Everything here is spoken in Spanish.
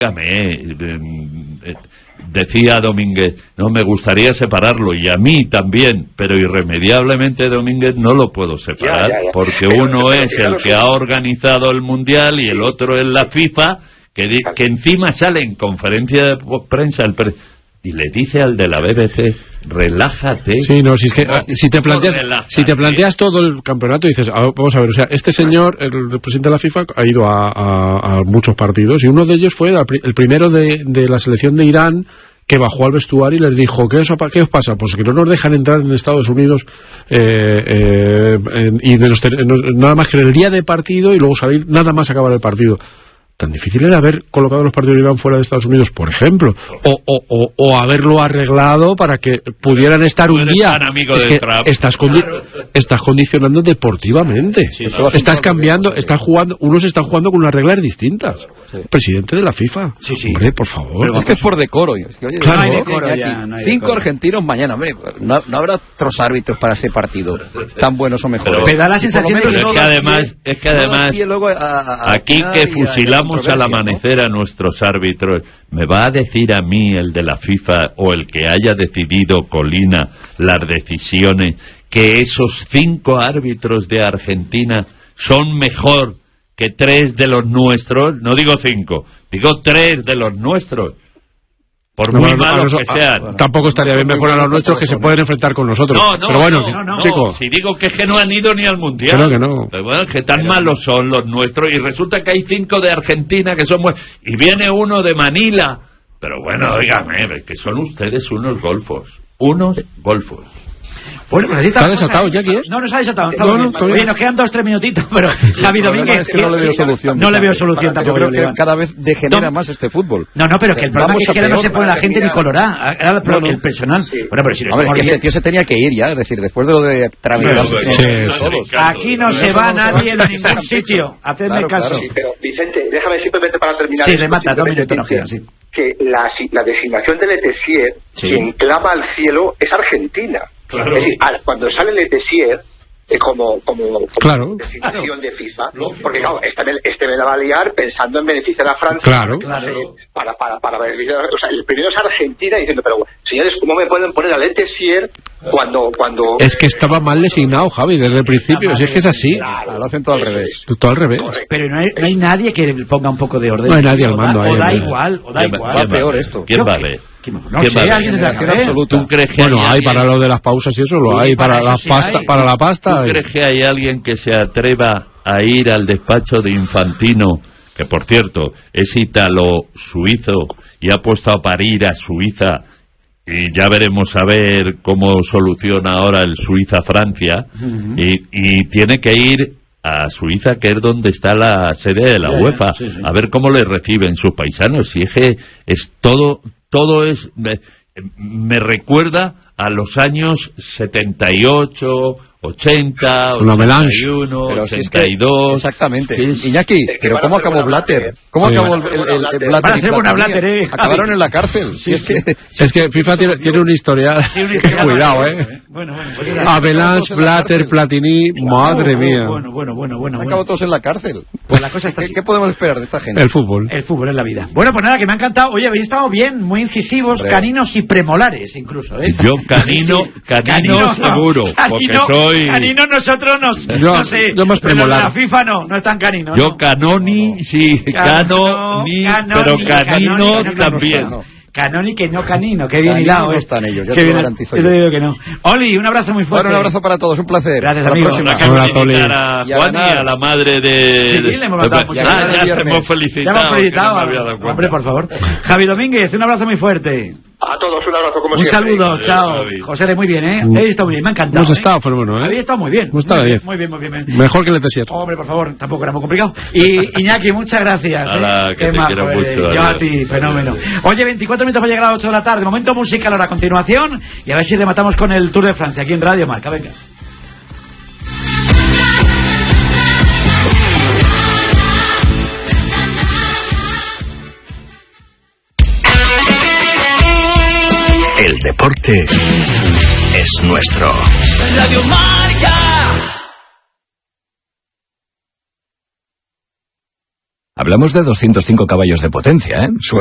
Decía Domínguez, no, me gustaría separarlo, y a mí también, pero irremediablemente, Domínguez, no lo puedo separar, porque uno es el que ha organizado el Mundial y el otro es la FIFA, que encima sale en conferencia de prensa y le dice al de la BBC, relájate. Sí, no, si es que si te planteas todo el campeonato y dices, vamos a ver, o sea, este señor, el presidente de la FIFA, ha ido a muchos partidos, y uno de ellos fue el primero de la selección de Irán, que bajó al vestuario y les dijo, ¿qué os pasa? Pues que no nos dejan entrar en Estados Unidos y nada más que en el día de partido, y luego salir nada más acabar el partido. Tan difícil era haber colocado los partidos de Irán fuera de Estados Unidos, por ejemplo, o haberlo arreglado para que pudieran estar un día. Es que estás condicionando deportivamente. Sí, estás cambiando, unos están jugando con unas reglas distintas. Sí. Presidente de la FIFA. Sí. Hombre, por favor. Pero es que es por decoro. Es que, oye, claro, no hay decoro ya, no hay 5 decoro. Argentinos mañana, hombre, no habrá otros árbitros para ese partido tan buenos o mejores. Me da la sensación de que además aquí que fusilamos al amanecer a nuestros árbitros, ¿me va a decir a mí, el de la FIFA o el que haya decidido Colina las decisiones, que esos 5 árbitros de Argentina son mejor que 3 de los nuestros? No digo 5, digo 3 de los nuestros. Por muy malos que sean. Tampoco estaría bien mejor a los nuestros, que se pueden enfrentar con nosotros. Pero bueno, chicos. Si digo que es que no han ido ni al Mundial. Creo que no. Pero bueno, que tan malos son los nuestros. Y resulta que hay 5 de Argentina que son buenos. Y viene uno de Manila. Pero bueno, dígame, que son ustedes unos golfos. Bueno, pues así está desatado, Jackie, ¿eh? No se ha desatado. Oye, nos quedan 2-3 minutitos, pero Javi Domínguez... Es que no le veo solución. No le veo solución tampoco. Yo creo que cada vez degenera más este fútbol. No, pero que el problema es que ahora no se pone la gente ni colorada. Era el personal. Sí. Bueno, pero si no es que este tío se tenía que ir ya, es decir, después de lo de tramitarse todos. Aquí no se va nadie de ningún sitio. Hacedme caso. Pero, Vicente, déjame simplemente para terminar... Sí, le mata, 2 minutos nos quedan, sí. Que la designación de Letessier, quien clama al cielo, es Argentina. Claro. Es decir, cuando sale Letessier como designación de FIFA, porque claro, este me la va a liar pensando en beneficiar a Francia. Claro. Para beneficiar, o sea, el primero es Argentina diciendo, pero señores, ¿cómo me pueden poner a Letessier cuando es que estaba mal designado, Javi, desde el principio? Si es que es así. Claro, lo hacen todo al revés. Todo al revés. Correcto. Pero no hay nadie que ponga un poco de orden. No hay nadie al mando ahí. O da igual. Va peor esto. ¿Quién va a ver? No sé, alguien de la absoluta. ¿Tú crees que hay para lo de las pausas y eso lo hay, para la pasta. ¿Tú crees que hay alguien que se atreva a ir al despacho de Infantino, que por cierto es ítalo-suizo y ha puesto a parir a Suiza, y ya veremos a ver cómo soluciona ahora el Suiza-Francia, y tiene que ir a Suiza, que es donde está la sede de la UEFA, a ver cómo le reciben sus paisanos? Si es que es todo es... Me recuerda a los años 78, 80, 81, 82... Exactamente. Sí. Iñaki, pero ¿cómo acabó Blatter? ¿Cómo acabó el Blatter? Acabaron en la cárcel. Sí, es que FIFA tiene un historial. Cuidado, Bueno, Avalanche, Blatter, Platini, madre mía. Bueno. Acabó todos en la cárcel. Pues la cosa está así. ¿Qué podemos esperar de esta gente? El fútbol es la vida. Bueno, pues nada, que me ha encantado. Oye, habéis estado bien, muy incisivos, caninos y premolares incluso, ¿eh? Yo canino seguro, porque soy... Canino nosotros no sé, pero la FIFA no es tan canino. Yo canoni, sí, pero canino también. Canoni que no canino, qué bien hilado. No están ellos, ya te lo garantizo yo. Te digo que no. Oli, un abrazo muy fuerte. Bueno, un abrazo para todos, un placer. Gracias, amigo. Un abrazo, Oli. A Juan y a la madre de... Sí, le hemos mandado ya se hemos felicitado. Hombre, por favor. Javi Domínguez, un abrazo muy fuerte. A todos un abrazo, como un siempre. Saludo, chao. José, muy bien, ¿eh? He estado muy bien, me ha encantado. Hemos estado fenómeno, ¿eh? Había estado muy bien. Hemos estado bien. Muy bien. Mejor que el Letessier. Hombre, por favor, tampoco era muy complicado. Y Iñaki, muchas gracias. Que te quiero mucho. Yo a ti, fenómeno. Oye, 24 minutos para llegar a las 8 de la tarde. Momento musical ahora a continuación. Y a ver si rematamos con el Tour de Francia aquí en Radio Marca. Venga. El deporte es nuestro. Radio Marca. Hablamos de 205 caballos de potencia, ¿eh?